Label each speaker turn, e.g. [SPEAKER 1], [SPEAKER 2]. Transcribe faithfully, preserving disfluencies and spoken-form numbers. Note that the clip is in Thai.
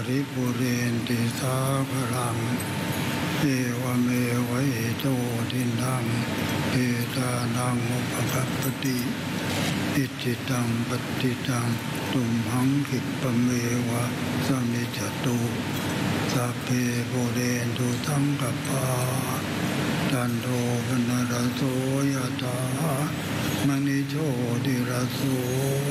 [SPEAKER 1] ริปุเรนติสาภรังเอวเมวะอิโตทินังเปตานังอุปกัปปติอิจิตังปฏิตังตุมหังคิปะเมวะสมิจตุสัพเพปุเรนตุสังกปาจันโทปนรโสยถามณิโชติรโส